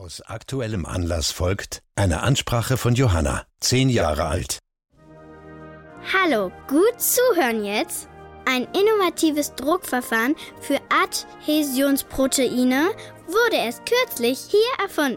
Aus aktuellem Anlass folgt eine Ansprache von Johanna, 10 Jahre alt. Hallo, gut zuhören jetzt. Ein innovatives Druckverfahren für Adhäsionsproteine wurde erst kürzlich hier erfunden.